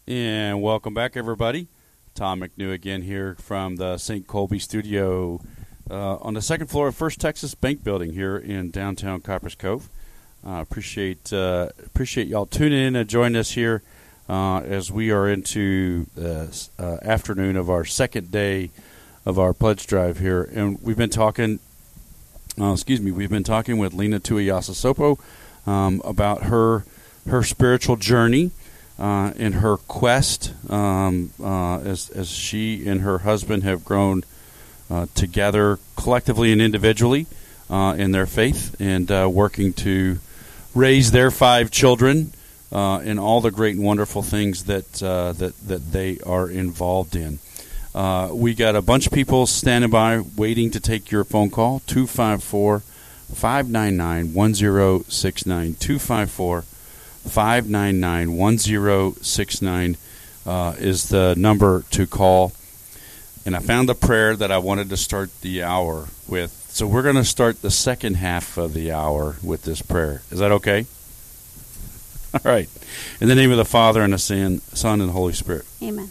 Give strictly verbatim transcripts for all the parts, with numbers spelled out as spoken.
And welcome back, everybody. Tom McNew again here from the Saint Colby studio uh, on the second floor of First Texas Bank Building here in downtown Copperas Cove. Uh, appreciate uh, appreciate y'all tuning in and joining us here uh, as we are into the uh, afternoon of our second day of our pledge drive here. And we've been talking, uh, excuse me, we've been talking with Lena Tuiasosopo um, about her her spiritual journey. Uh, in her quest, um, uh, as as she and her husband have grown uh, together, collectively and individually, uh, in their faith, and uh, working to raise their five children, uh, and all the great and wonderful things that uh, that that they are involved in. Uh, we got a bunch of people standing by, waiting to take your phone call. two five four, five nine nine, one zero six nine. two five four five nine nine, one zero six nine uh, is the number to call. And I found a prayer that I wanted to start the hour with. So we're going to start the second half of the hour with this prayer. Is that okay? All right. In the name of the Father, and the Son, Son and the Holy Spirit. Amen.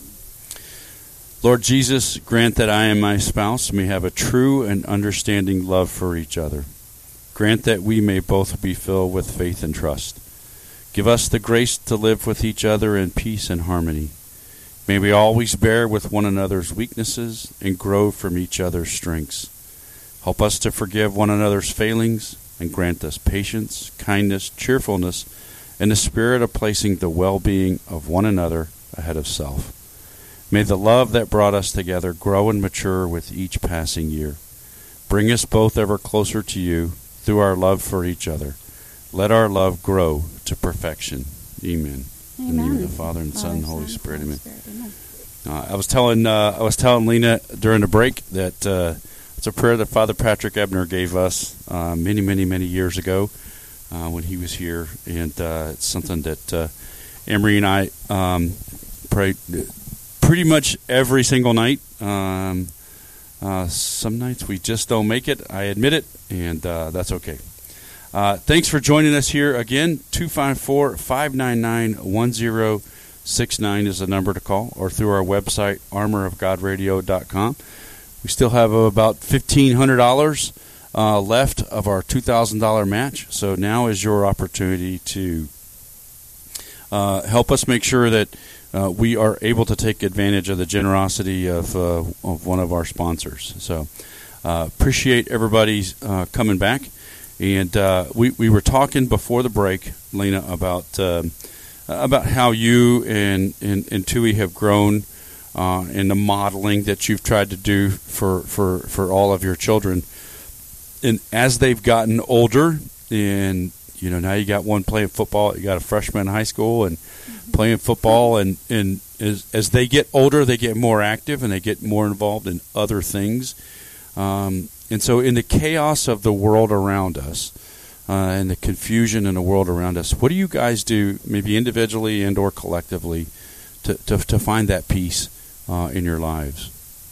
Lord Jesus, grant that I and my spouse may have a true and understanding love for each other. Grant that we may both be filled with faith and trust. Give us the grace to live with each other in peace and harmony. May we always bear with one another's weaknesses and grow from each other's strengths. Help us to forgive one another's failings and grant us patience, kindness, cheerfulness, and the spirit of placing the well-being of one another ahead of self. May the love that brought us together grow and mature with each passing year. Bring us both ever closer to you through our love for each other. Let our love grow to perfection. Amen. Amen. In the name of the Father and Son and Holy Son, Spirit. Holy Amen. Spirit. Amen. Uh, I was telling uh, I was telling Lena during the break that uh, it's a prayer that Father Patrick Ebner gave us uh, many, many, many years ago uh, when he was here, and uh, it's something that uh, Emery and I um, pray pretty much every single night. Um, uh, some nights we just don't make it. I admit it, and uh, that's okay. Uh, thanks for joining us here again. two five four, five nine nine, one zero six nine is the number to call, or through our website, armor of god radio dot com. We still have about fifteen hundred dollars uh, left of our two thousand dollars match, so now is your opportunity to uh, help us make sure that uh, we are able to take advantage of the generosity of, uh, of one of our sponsors. So uh, appreciate everybody uh, coming back. And uh, we, we were talking before the break, Lena, about uh, about how you and, and, and Tui have grown uh, in the modeling that you've tried to do for, for, for all of your children. And as they've gotten older, and you know now you got one playing football, you got a freshman in high school and mm-hmm. playing football, and, and as, as they get older, they get more active and they get more involved in other things. Um And so in the chaos of the world around us uh, and the confusion in the world around us, what do you guys do, maybe individually and or collectively, to, to, to find that peace uh, in your lives?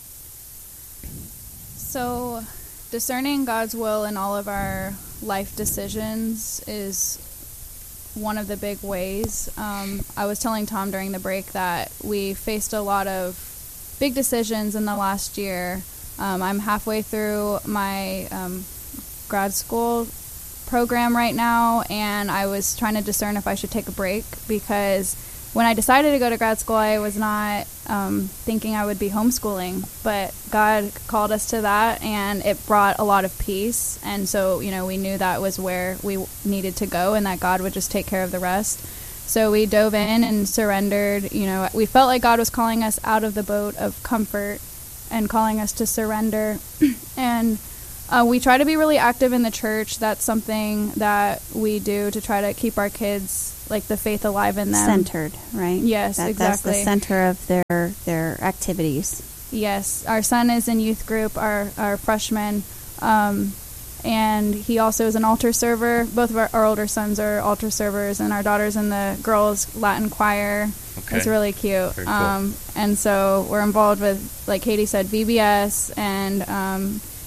So discerning God's will in all of our life decisions is one of the big ways. Um, I was telling Tom during the break that we faced a lot of big decisions in the last year. Um, I'm halfway through my um, grad school program right now, and I was trying to discern if I should take a break, because when I decided to go to grad school, I was not um, thinking I would be homeschooling, but God called us to that, and it brought a lot of peace. And so, you know, we knew that was where we needed to go, and that God would just take care of the rest. So we dove in and surrendered. You know, we felt like God was calling us out of the boat of comfort and calling us to surrender. And uh, we try to be really active in the church. That's something that we do to try to keep our kids, like, the faith alive in them. Centered, right? Yes, that, exactly. That's the center of their their activities. Yes. Our son is in youth group, our, our freshman, um, and he also is an altar server. Both of our, our older sons are altar servers, and our daughter's in the girls' Latin choir. Okay. It's really cute. Very cool. Um, and so we're involved with, like Katie said, V B S, and um,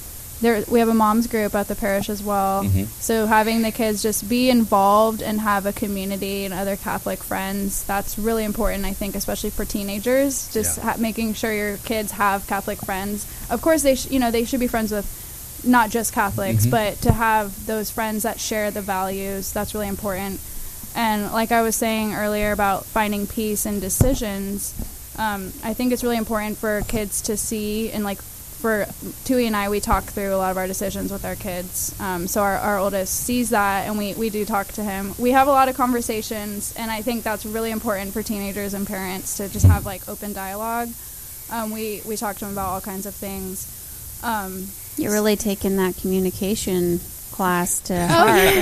there we have a mom's group at the parish as well. Mhm. So having the kids just be involved and have a community and other Catholic friends, that's really important, I think, especially for teenagers. Just Yeah. ha- making sure your kids have Catholic friends. Of course, they sh- you know they should be friends with not just Catholics, Mhm. but to have those friends that share the values, that's really important. And like I was saying earlier about finding peace in decisions, um, I think it's really important for kids to see, and like for Tui and I, we talk through a lot of our decisions with our kids. Um, so our, our oldest sees that, and we, we do talk to him. We have a lot of conversations, and I think that's really important for teenagers and parents to just have like open dialogue. Um, we, we talk to him about all kinds of things. Um, You're really taking that communication class to Oh, heart, right?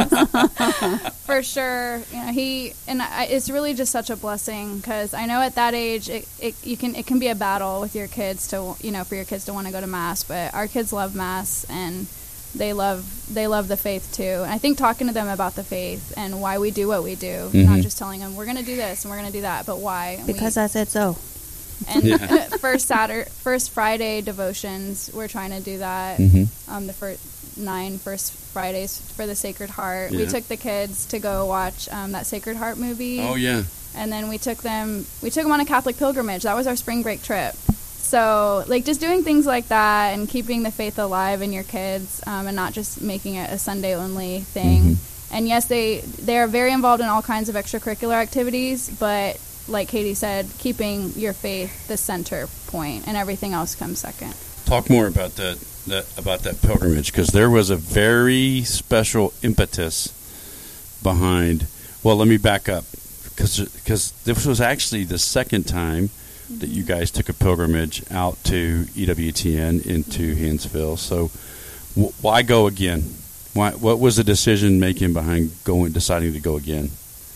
yeah. For sure. You know, he and I, it's really just such a blessing, because I know at that age it, it you can it can be a battle with your kids to you know for your kids to want to go to mass, but our kids love mass and they love they love the faith too. And I think talking to them about the faith and why we do what we do, Mhm. not just telling them we're going to do this and we're going to do that, but why. And Because we, I said so. and Yeah. first Saturday, first Friday devotions, we're trying to do that. Mhm. Um, the first nine first Fridays for the Sacred Heart. We Yeah. took the kids to go watch um, that Sacred Heart movie. Oh yeah. And then we took them we took them on a Catholic pilgrimage. That was our spring break trip. So like just doing things like that and keeping the faith alive in your kids, um, and not just making it a Sunday only thing. Mhm. And yes, they they are very involved in all kinds of extracurricular activities, but like Katie said, keeping your faith the center point, and everything else comes second. Talk more about that, that about that pilgrimage, because there was a very special impetus behind. Well, let me back up, because this was actually the second time that you guys took a pilgrimage out to E W T N into Hansville. So, w- why go again? Why? What was the decision making behind going, deciding to go again?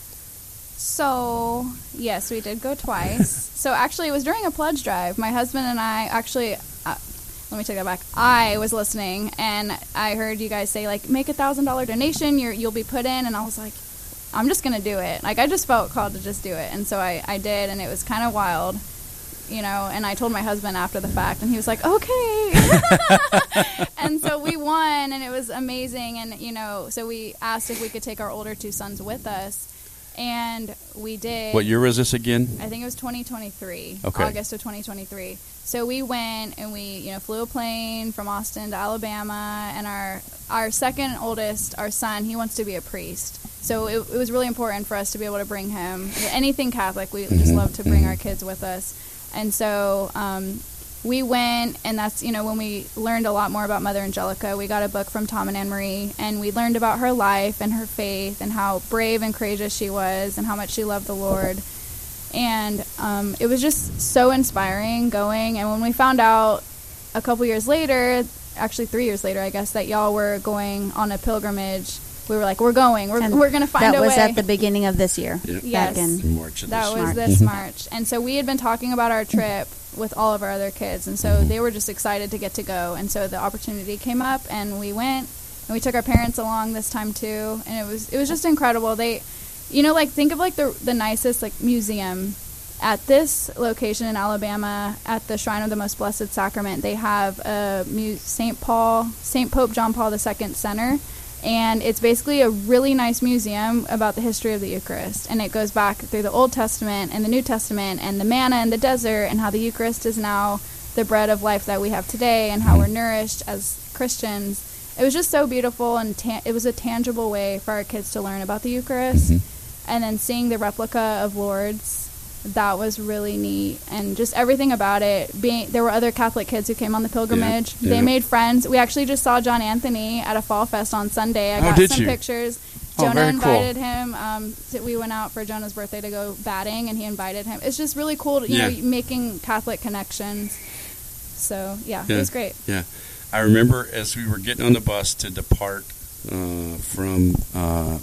So, yes, we did go twice. So, actually, it was during a pledge drive. My husband and I actually, uh, let me take that back. I was listening, and I heard you guys say, like, make a one thousand dollars donation, you're, you'll be put in. And I was like, I'm just going to do it. Like, I just felt called to just do it. And so I, I did, and it was kind of wild, you know. And I told my husband after the fact, and he was like, okay. And so we won, and it was amazing. And, you know, so we asked if we could take our older two sons with us. And we did. What year was this again? I think it was twenty twenty-three, Okay. August of twenty twenty-three. So we went and we, you know, flew a plane from Austin to Alabama. And our our second oldest, our son, he wants to be a priest. So it, it was really important for us to be able to bring him. Anything Catholic, we just Mhm, love to bring mhm. our kids with us. And so um, we went, and that's, you know, when we learned a lot more about Mother Angelica. We got a book from Tom and Anne Marie, and we learned about her life and her faith and how brave and courageous she was and how much she loved the Lord. And um, it was just so inspiring going. And when we found out a couple years later, actually three years later, I guess, that y'all were going on a pilgrimage, we were like, we're going. We're, And we're going to find that a way. was at the beginning of this year. Yeah. Yes. Back in In March of That this was March. this March. And so we had been talking about our trip with all of our other kids. And so they were just excited to get to go. And so the opportunity came up, and we went. And we took our parents along this time, too. And it was it was just incredible. They, you know, like, think of, like, the, the nicest, like, museum. At this location in Alabama, at the Shrine of the Most Blessed Sacrament, they have a mu- Saint Paul, Saint Pope John Paul the Second Center. And it's basically a really nice museum about the history of the Eucharist. And it goes back through the Old Testament and the New Testament and the manna in the desert, and how the Eucharist is now the bread of life that we have today, and how we're nourished as Christians. It was just so beautiful, and ta- it was a tangible way for our kids to learn about the Eucharist. Mhm. And then seeing the replica of Lourdes, that was really neat. And just everything about it. Being there were other Catholic kids who came on the pilgrimage. Yeah, They yeah. made friends. We actually just saw John Anthony at a fall fest on Sunday. I Oh, got did some you? pictures. Oh, Jonah very cool. invited him. Um, so we went out for Jonah's birthday to go batting, and he invited him. It's just really cool, you Yeah. know, making Catholic connections. So yeah, Yeah. it was great. Yeah, I remember as we were getting on the bus to depart uh, from uh,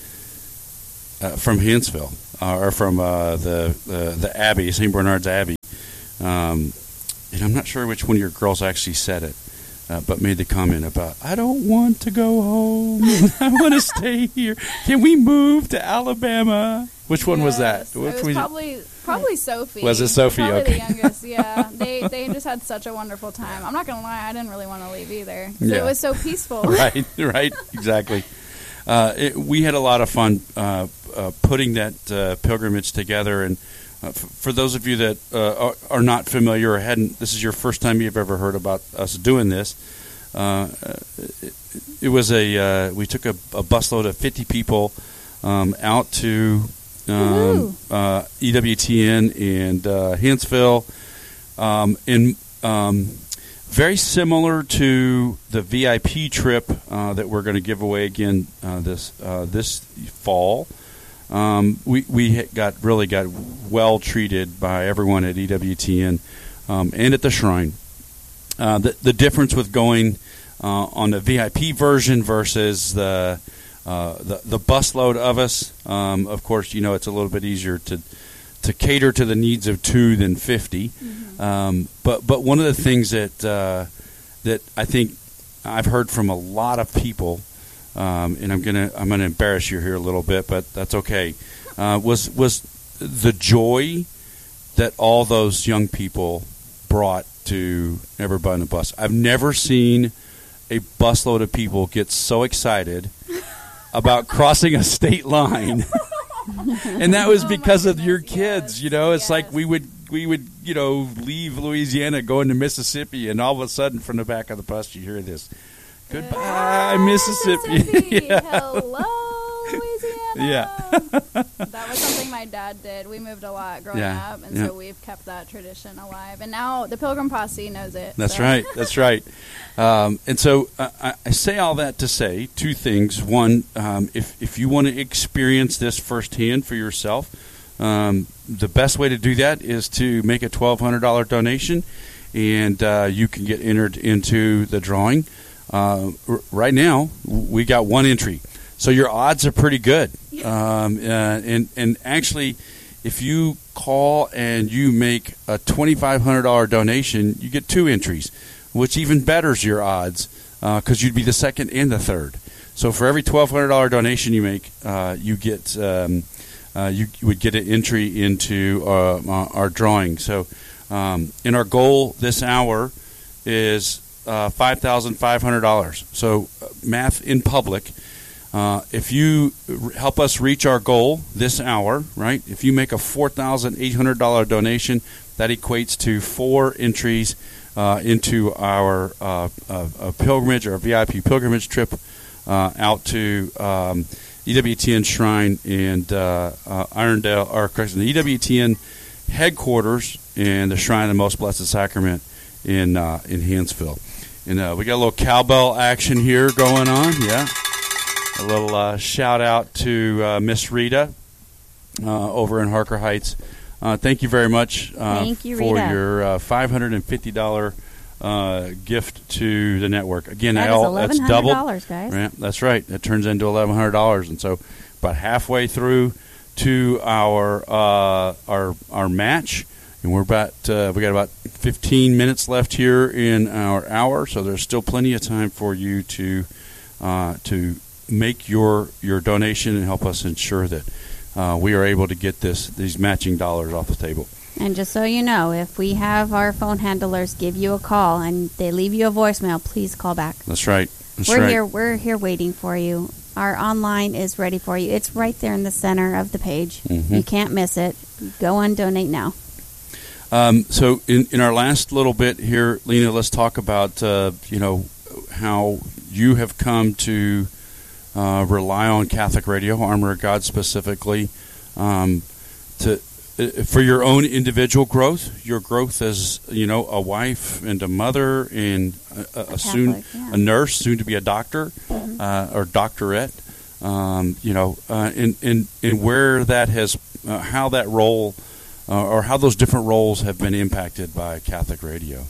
uh, from Hansville, uh, or from uh, the, the the Abbey, Saint Bernard's Abbey, um, and I'm not sure which one of your girls actually said it, uh, but made the comment about, I don't want to go home. I want to stay here. Can we move to Alabama? Which one was that? Yes, Which it was was- probably probably Sophie. Was it Sophie? Probably Okay. the youngest. Yeah, they they just had such a wonderful time. I'm not gonna lie, I didn't really want to leave either. So Yeah. It was so peaceful. Right, right, exactly. Uh, it, we had a lot of fun uh, uh, putting that uh, pilgrimage together, and uh, f- for those of you that uh, are, are not familiar or hadn't, this is your first time you've ever heard about us doing this. Uh, it, it was a uh, we took a, a busload of fifty people um, out to um, uh, E W T N and uh, Hanceville, um, in. Um, Very similar to the V I P trip uh, that we're going to give away again uh, this uh, this fall. Um, we we got really got well treated by everyone at E W T N um, and at the shrine. Uh, the the difference with going uh, on the V I P version versus the uh, the, the busload of us, um, of course, you know it's a little bit easier to to cater to the needs of two than fifty. Mm-hmm. Um, but but one of the things that uh, that I think I've heard from a lot of people, um, and I'm gonna I'm gonna embarrass you here a little bit, but that's okay. Uh, was was the joy that all those young people brought to everybody on the bus. I've never seen a busload of people get so excited about crossing a state line. And that was because oh of your goodness, kids, yes, you know. It's yes. like we would we would you know leave Louisiana, go into Mississippi, and all of a sudden from the back of the bus you hear this, "Goodbye, Mississippi." Mississippi. Yeah. Hello, Louisiana. Yeah. That was something my dad did. We moved a lot growing Yeah, up, and yeah. so we've kept that tradition alive. And now the Pilgrim Posse knows it. That's so. right. That's right. Um, and so uh, I, I say all that to say two things. One, um, if if you want to experience this firsthand for yourself, um, the best way to do that is to make a twelve hundred dollars donation, and uh, you can get entered into the drawing. Uh, r- right now, we got one entry, so your odds are pretty good. Um, uh, and and actually, if you call and you make a twenty-five hundred dollars donation, you get two entries, which even betters your odds because uh, you'd be the second and the third. So for every twelve hundred dollars donation you make, uh, you get um, uh, you, you would get an entry into uh, our drawing. So, um, and our goal this hour is uh, five thousand five hundred dollars. So, uh, math in public. Uh, if you r- help us reach our goal this hour, right? If you make a four thousand eight hundred dollars donation, that equates to four entries uh, into our uh, uh, uh, pilgrimage or V I P pilgrimage trip uh, out to um, E W T N Shrine and uh, uh, Irondale, or correction, the E W T N headquarters and the Shrine of the Most Blessed Sacrament in uh, in Hanceville. And uh, we got a little cowbell action here going on, yeah. A little uh, shout out to uh, Miss Rita uh, over in Harker Heights. Uh, thank you very much uh, Thank you, for Rita. your uh, five hundred fifty dollars uh, gift to the network. Again, That is all, that's eleven hundred doubled. dollars, guys. Right, that's right. That turns into eleven hundred dollars, and so about halfway through to our uh, our our match, and we're about uh, we got about fifteen minutes left here in our hour, so there's still plenty of time for you to uh, to make your your donation and help us ensure that uh, we are able to get this these matching dollars off the table. And just so you know, if we have our phone handlers give you a call and they leave you a voicemail, please call back. That's right. That's we're right. here. We're here waiting for you. Our online is ready for you. It's right there in the center of the page. Mm-hmm. You can't miss it. Go and donate now. Um, so in, in our last little bit here, Lena, let's talk about uh, you know how you have come to uh, rely on Catholic Radio, Armor of God specifically, um, to uh, for your own individual growth, your growth as you know a wife and a mother and a, a, a soon Catholic, yeah. a nurse, soon to be a doctor Mm-hmm. uh, or doctorate. Um, you know, uh, and, and and where that has, uh, how that role. Uh, or how those different roles have been impacted by Catholic Radio.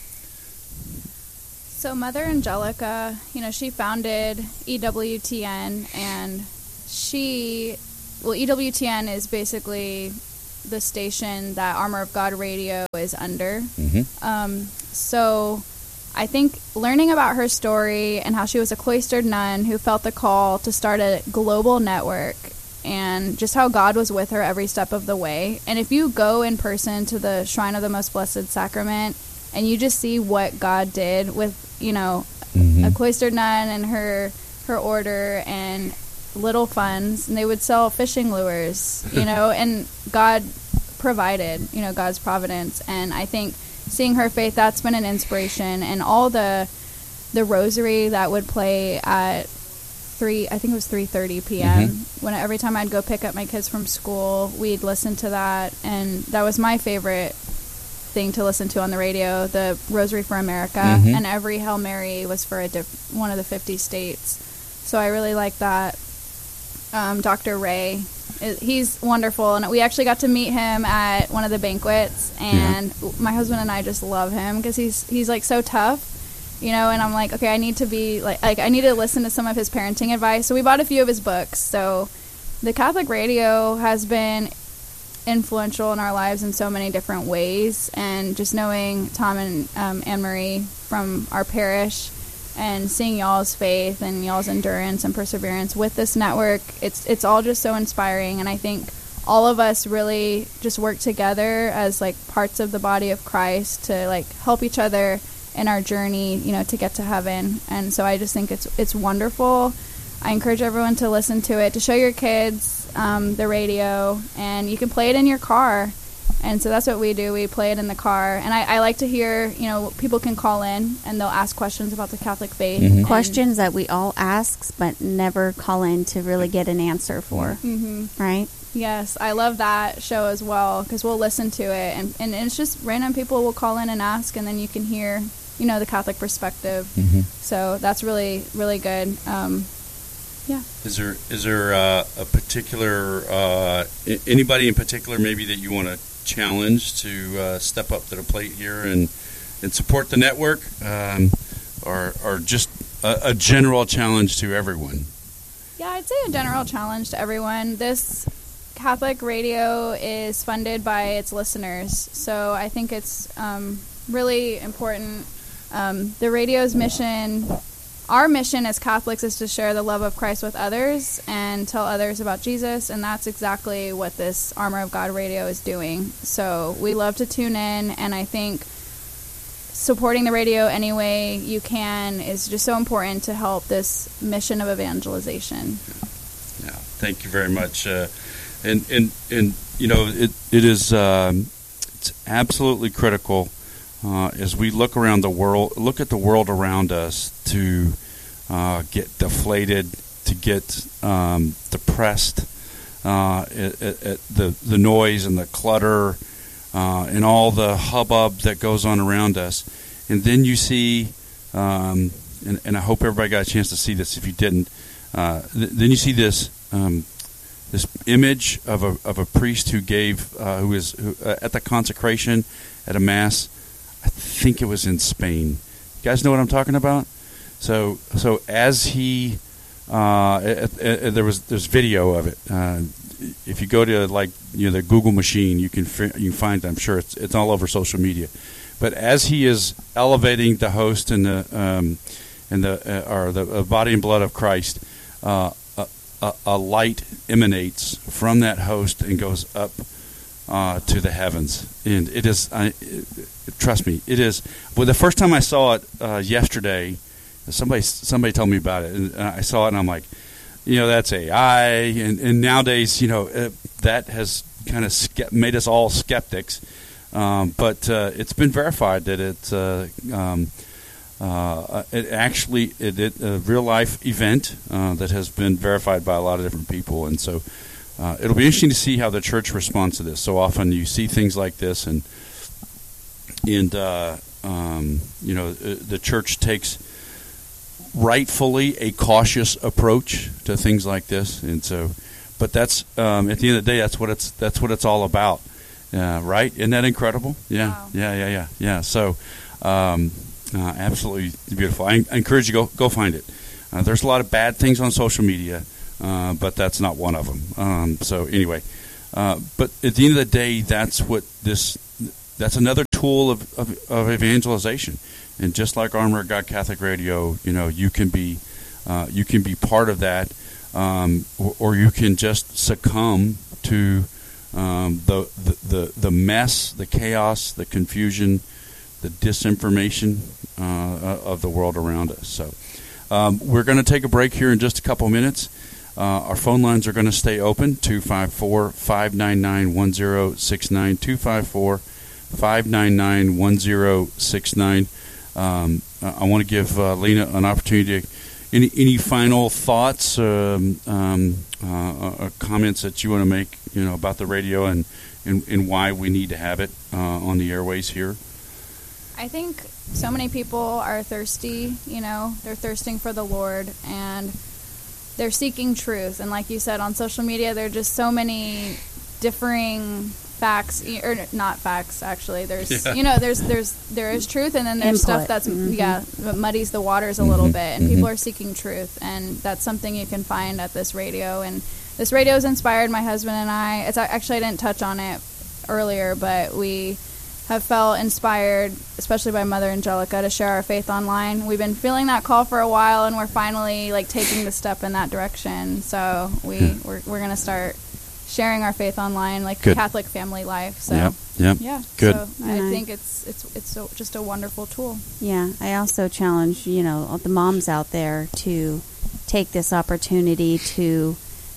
So Mother Angelica, you know, she founded E W T N, and she, well, E W T N is basically the station that Armor of God Radio is under. Mm-hmm. Um, so I think learning about her story and how she was a cloistered nun who felt the call to start a global network and just how God was with her every step of the way. And if you go in person to the Shrine of the Most Blessed Sacrament and you just see what God did with, you know, mm-hmm. a cloistered nun and her her order and little funds, and they would sell fishing lures, you know, and God provided, you know, God's providence. And I think seeing her faith, that's been an inspiration. And all the the rosary that would play at three, I think it was three thirty p.m. Mm-hmm. When every time I'd go pick up my kids from school, we'd listen to that, and that was my favorite thing to listen to on the radio, the Rosary for America, mm-hmm. and every Hail Mary was for a diff- one of the fifty states. So I really like that. Um, Doctor Ray, he's wonderful, and we actually got to meet him at one of the banquets, and yeah. my husband and I just love him because he's he's like so tough. You know, and I'm like, okay, I need to be like, like, I need to listen to some of his parenting advice. So we bought a few of his books. So the Catholic radio has been influential in our lives in so many different ways. And just knowing Tom and um, Anne-Marie from our parish and seeing y'all's faith and y'all's endurance and perseverance with this network, it's it's all just so inspiring. And I think all of us really just work together as like parts of the body of Christ to like help each other in our journey, you know, to get to heaven. And so I just think it's it's wonderful. I encourage everyone to listen to it, to show your kids um, the radio, and you can play it in your car. And so that's what we do. We play it in the car. And I, I like to hear, you know, people can call in and they'll ask questions about the Catholic faith. Mm-hmm. Questions that we all ask but never call in to really get an answer for. Mm-hmm. Right? Yes, I love that show as well because we'll listen to it. And, and it's just random people will call in and ask, and then you can hear, you know, the Catholic perspective. Mm-hmm. So that's really, really good. Um, yeah. Is there is there uh, a particular uh, anybody in particular maybe that you want to challenge to uh, step up to the plate here and and support the network, um, or or just a, a general challenge to everyone? Yeah, I'd say a general challenge to everyone. This Catholic radio is funded by its listeners, so I think it's um, really important. Um, the radio's mission, our mission as Catholics, is to share the love of Christ with others and tell others about Jesus, and that's exactly what this Armor of God radio is doing. So we love to tune in, and I think supporting the radio any way you can is just so important to help this mission of evangelization. Yeah, thank you very much. Uh, and, and, and, you know, it, it is um, it's absolutely critical Uh, as we look around the world, look at the world around us, to uh, get deflated, to get um, depressed uh, at, at, at the the noise and the clutter uh, and all the hubbub that goes on around us, and then you see, um, and, and I hope everybody got a chance to see this. If you didn't, uh, th- then you see this um, this image of a of a priest who gave uh, who is who, uh, at the consecration at a mass. I think it was in Spain. You guys know what I'm talking about? So, so as he, uh, it, it, there was there's video of it. Uh, if you go to like you know the Google machine, you can fi- you can find. I'm sure it's it's all over social media. But as he is elevating the host and the um, and the uh, or the uh, body and blood of Christ, uh, a, a, a light emanates from that host and goes up Uh, to the heavens, and it is. I, it, trust me, it is. Well, the first time I saw it uh, yesterday, somebody somebody told me about it, and I saw it, and I'm like, you know, that's A I, and, and nowadays, you know, it, that has kind of ske- made us all skeptics. Um, but uh, it's been verified that it's uh, um, uh, it actually it, it a real life event uh, that has been verified by a lot of different people, and so. Uh, it'll be interesting to see how the church responds to this. So often you see things like this, and and uh, um, you know the church takes rightfully a cautious approach to things like this, and so. But that's um, at the end of the day, that's what it's that's what it's all about, uh, right? Isn't that incredible? Yeah, wow. yeah, yeah, yeah, yeah. So um, uh, absolutely beautiful. I, I encourage you to go go find it. Uh, there's a lot of bad things on social media. Uh, but that's not one of them. Um, so anyway, uh, but at the end of the day, that's what this. That's another tool of, of, of evangelization, and just like Armor of God Catholic Radio, you know, you can be, uh, you can be part of that. um, or, or you can just succumb to um, the, the, the, the mess, the chaos, the confusion, the disinformation uh, of the world around us. So um, we're going to take a break here in just a couple minutes. Uh, our phone lines are going to stay open, two five four, five nine nine, one zero six nine, two five four, five nine nine, one zero six nine. Um, I want to give uh, Lena an opportunity to, any, any final thoughts, um, um, uh, uh, comments that you want to make, you know, about the radio and, and, and why we need to have it uh, on the airways here? I think so many people are thirsty, you know, they're thirsting for the Lord, and they're seeking truth. And like you said, on social media, there are just so many differing facts, or not facts, actually. There's, yeah. you know, there's, there's, there is truth, and then there's Input. stuff that's, mm-hmm. yeah, muddies the waters a mm-hmm. little bit, and mm-hmm. people are seeking truth, and that's something you can find at this radio. And this radio has inspired my husband and I. It's actually, I didn't touch on it earlier, but we have felt inspired, especially by Mother Angelica, to share our faith online. We've been feeling that call for a while, and we're finally like taking the step in that direction. So we yeah. we're we're gonna start sharing our faith online, like Good. Catholic family life. So yep. Yep. yeah, Good. So I think it's it's it's so, just a wonderful tool. Yeah, I also challenge you know the moms out there to take this opportunity to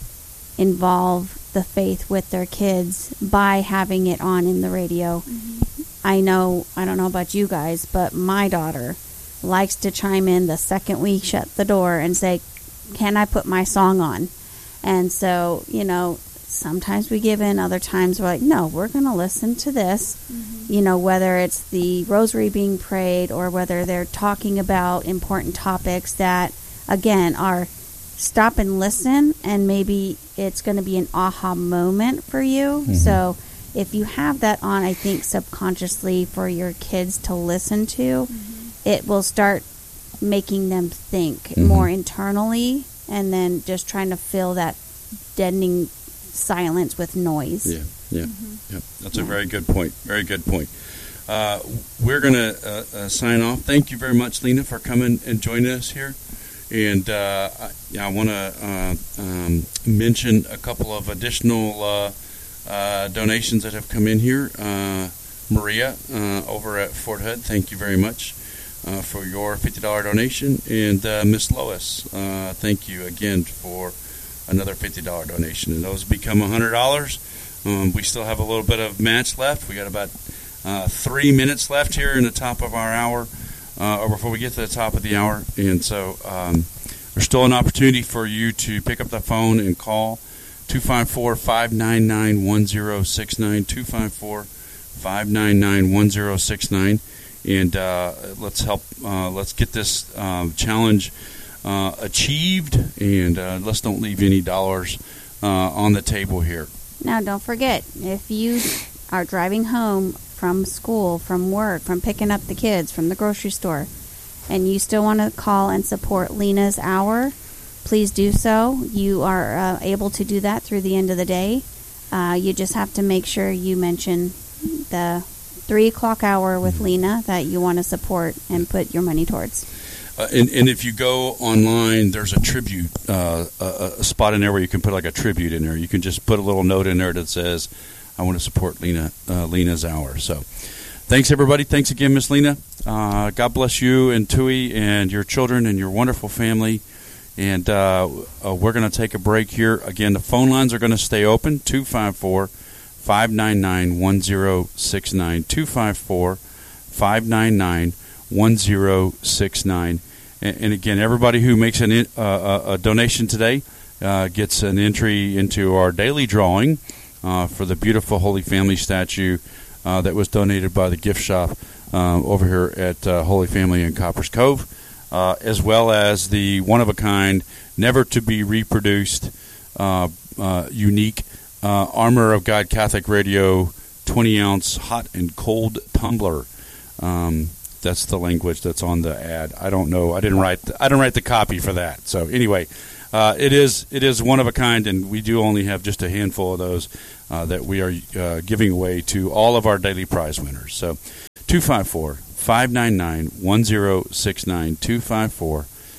involve the faith with their kids by having it on in the radio. Mm-hmm. I know, I don't know about you guys, but my daughter likes to chime in the second we shut the door and say, can I put my song on? And so, you know, sometimes we give in, other times we're like, no, we're going to listen to this. Mm-hmm. You know, whether it's the rosary being prayed or whether they're talking about important topics that, again, are stop and listen, and maybe it's going to be an aha moment for you. Mm-hmm. So if you have that on, I think subconsciously for your kids to listen to, mm-hmm. it will start making them think mm-hmm. more internally, and then just trying to fill that deadening silence with noise. Yeah, yeah, mm-hmm. yeah. That's yeah. a very good point. Very good point. Uh, we're going to uh, uh, sign off. Thank you very much, Lena, for coming and joining us here. And uh, I, yeah, I want to uh, um, mention a couple of additional uh, uh, donations that have come in here. Uh, Maria uh, over at Fort Hood, thank you very much uh, for your fifty dollars donation. And uh, Miss Lois, uh, thank you again for another fifty dollars donation. And those become one hundred dollars. Um, we still have a little bit of match left. We got about uh, three minutes left here in the top of our hour. Uh, or before we get to the top of the hour. And so um, there's still an opportunity for you to pick up the phone and call two five four, five nine nine, one zero six nine, two five four, five nine nine, one zero six nine. And uh, let's help, uh, let's get this um, challenge uh, achieved, and uh, let's don't leave any dollars uh, on the table here. Now, don't forget, if you are driving home from school, from work, from picking up the kids from the grocery store, and you still want to call and support Lena's Hour, please do so. You are uh, able to do that through the end of the day. Uh, you just have to make sure you mention the three o'clock hour with Lena that you want to support and put your money towards. Uh, and, and if you go online, there's a tribute, uh, a, a spot in there where you can put like a tribute in there. You can just put a little note in there that says, I want to support Lena, uh, Lena's Hour. So thanks, everybody. Thanks again, Miss Lena. Uh, God bless you and Tui and your children and your wonderful family. And uh, uh, we're going to take a break here. Again, the phone lines are going to stay open, two five four, five nine nine, one zero six nine, two five four, five nine nine, one zero six nine. And, and again, everybody who makes an in, uh, a donation today uh, gets an entry into our daily drawing Uh, for the beautiful Holy Family statue uh, that was donated by the gift shop um, over here at uh, Holy Family in Coppers Cove, uh, as well as the one-of-a-kind, never-to-be-reproduced, uh, uh, unique uh, Armor of God Catholic Radio twenty-ounce hot and cold tumbler. Um, that's the language that's on the ad. I don't know. I didn't write. The, I didn't write the copy for that. So anyway. Uh, it is it is one of a kind, and we do only have just a handful of those uh, that we are uh, giving away to all of our daily prize winners. So two five four, five nine nine, one zero six nine, two five four,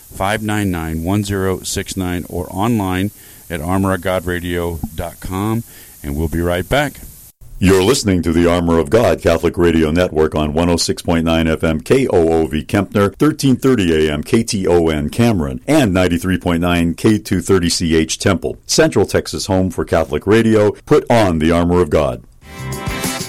five nine nine, one zero six nine or online at armor of god radio dot com, and we'll be right back. You're listening to the Armor of God Catholic Radio Network on one oh six point nine F M K O O V Kempner, thirteen thirty A M K T O N Cameron, and ninety-three point nine K two thirty C H Temple. Central Texas home for Catholic radio. Put on the Armor of God.